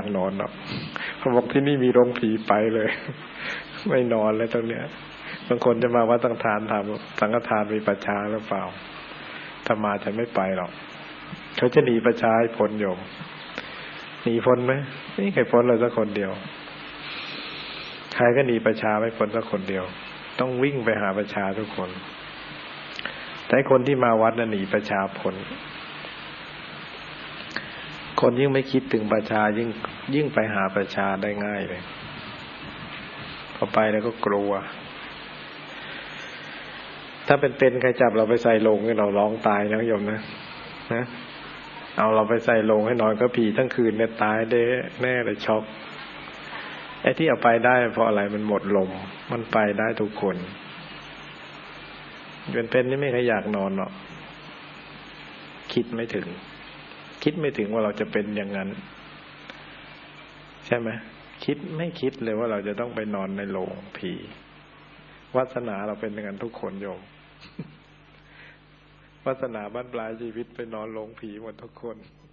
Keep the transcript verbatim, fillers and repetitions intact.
ากนอนหรอกเขาบอกที่นี่มีโรงผีไปเลยไม่นอนเลยตรงเนี้ยบางคนจะมาวัดสังฆทานถามสังฆทานมีประชาหรือเปล่าถ้ามาฉันไม่ไปหรอกเขาจะหนีประชาให้พ้นโยมหนีพ้นไหมไม่เคยพ้นเลยสักคนเดียวใครก็หนีประชาไม่พ้นสักคนเดียวต้องวิ่งไปหาประชาทุกคนแต่คนที่มาวัดน่ะหนีประชาพ้นคนยิ่งไม่คิดถึงประชายิ่งยิ่งไปหาประชาได้ง่ายเลยพอไปแล้วก็กลัวถ้าเป็นๆใครจับเราไปใส่โลงให้เราร้องตายนะโยมนะนะเอาเราไปใส่โลงให้นอนก็ผีทั้งคืนเนี่ยตายได้แน่เลยช็อกไอ้ที่เอาไปได้เพราะอะไรมันหมดลมมันไปได้ทุกคนเป็นๆนี่ไม่ใครอยากนอนหรอกคิดไม่ถึงคิดไม่ถึงว่าเราจะเป็นอย่างนั้นใช่ไหมคิดไม่คิดเลยว่าเราจะต้องไปนอนในโรงผีวาสนาเราเป็นอย่างนั้นทุกคนโยมวาสนาบ้านปลายชีวิตไปนอนโรงผีหมดทุกคน